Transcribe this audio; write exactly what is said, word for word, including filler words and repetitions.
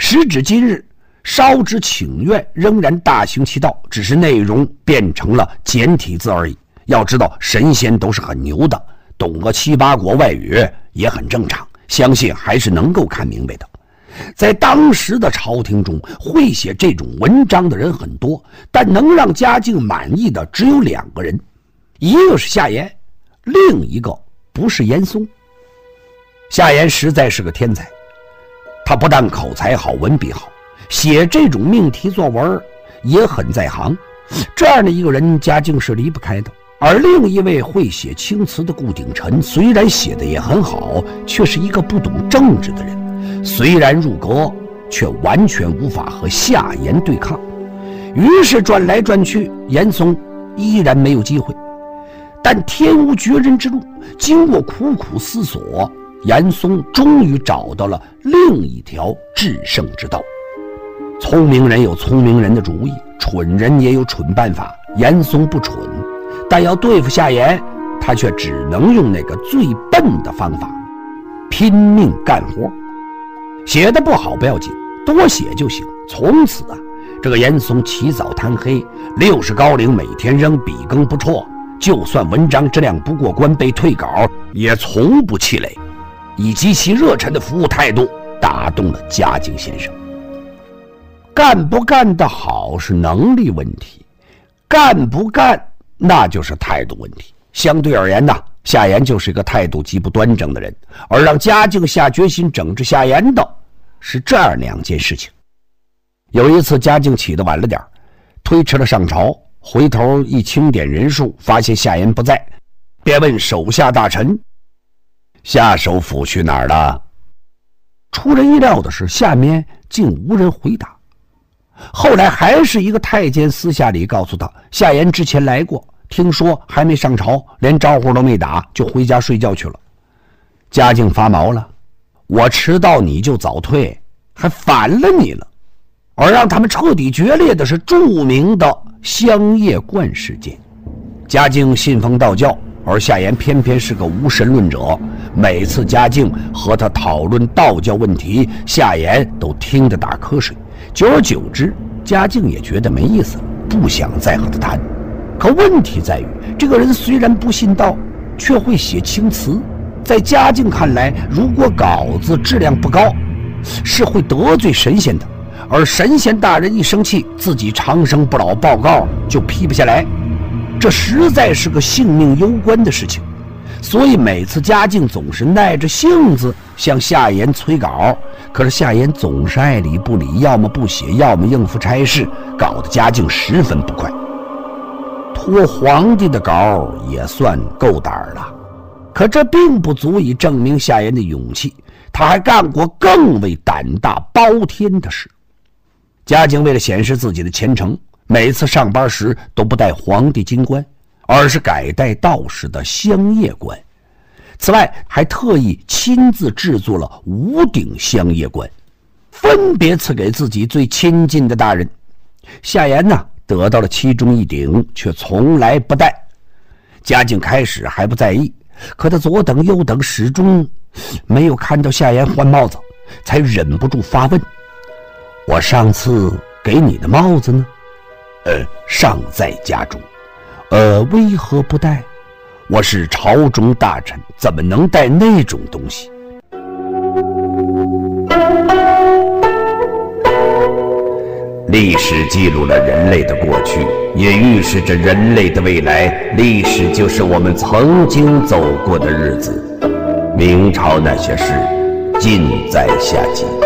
时至今日，烧纸请愿仍然大行其道，只是内容变成了简体字而已。要知道，神仙都是很牛的，懂个七八国外语也很正常，相信还是能够看明白的。在当时的朝廷中，会写这种文章的人很多，但能让嘉靖满意的只有两个人，一个是夏言，另一个不是严嵩。夏言实在是个天才，他不但口才好，文笔好，写这种命题作文也很在行。这样的一个人，嘉靖是离不开的。而另一位会写青词的顾鼎臣，虽然写的也很好，却是一个不懂政治的人，虽然入阁，却完全无法和夏言对抗。于是转来转去，严嵩依然没有机会。但天无绝人之路，经过苦苦思索，严嵩终于找到了另一条制胜之道。聪明人有聪明人的主意，蠢人也有蠢办法。严嵩不蠢，但要对付夏言，他却只能用那个最笨的方法，拼命干活。写得不好不要紧，多写就行。从此啊，这个严嵩起早贪黑，六十高龄，每天仍笔耕不辍，就算文章质量不过关，被退稿，也从不气馁。以极其热忱的服务态度打动了嘉靖先生。干不干得好是能力问题，干不干那就是态度问题。相对而言呢，夏言就是一个态度极不端正的人，而让嘉靖下决心整治夏言的是这样两件事情。有一次嘉靖起得晚了点，推迟了上朝，回头一清点人数，发现夏言不在，便问手下大臣：夏首辅去哪儿了？出人意料的是，下面竟无人回答。后来还是一个太监私下里告诉他，夏言之前来过，听说还没上朝，连招呼都没打，就回家睡觉去了。嘉靖发毛了，我迟到你就早退，还反了你了。而让他们彻底决裂的是著名的香叶观事件。嘉靖信奉道教，而夏言偏偏是个无神论者，每次嘉靖和他讨论道教问题，夏言都听得打瞌睡。久而久之，嘉靖也觉得没意思了，不想再和他谈。可问题在于，这个人虽然不信道，却会写青词。在嘉靖看来，如果稿子质量不高，是会得罪神仙的，而神仙大人一生气，自己长生不老报告就批不下来，这实在是个性命攸关的事情。所以每次嘉靖总是耐着性子向夏言催稿，可是夏言总是爱理不理，要么不写，要么应付差事，搞得嘉靖十分不快。托皇帝的稿也算够胆了，可这并不足以证明夏言的勇气，他还干过更为胆大包天的事。嘉靖为了显示自己的虔诚，每次上班时都不戴皇帝金冠，而是改戴道士的香叶冠。此外，还特意亲自制作了五顶香叶冠，分别赐给自己最亲近的大人。夏言呢，得到了其中一顶，却从来不戴。嘉靖开始还不在意，可他左等右等，始终没有看到夏言换帽子，才忍不住发问：我上次给你的帽子呢？呃，尚在家中。呃，为何不戴？我是朝中大臣，怎么能带那种东西？历史记录了人类的过去，也预示着人类的未来。历史就是我们曾经走过的日子。明朝那些事，尽在下集。